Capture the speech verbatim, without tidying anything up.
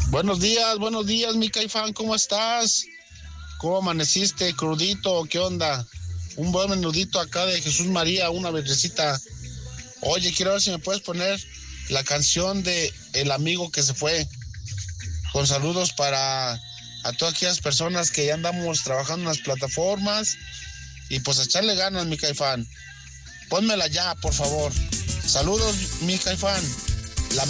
Buenos días, buenos días, mi Caifán, ¿cómo estás? ¿Cómo amaneciste? ¿Crudito? ¿Qué onda? Un buen menudito acá de Jesús María, una verdecita. Oye, quiero ver si me puedes poner la canción de El amigo que se fue. Con saludos para a todas aquellas personas que ya andamos trabajando en las plataformas. Y pues echarle ganas, mi Caifán. Pónmela ya, por favor. Saludos, mi Caifán.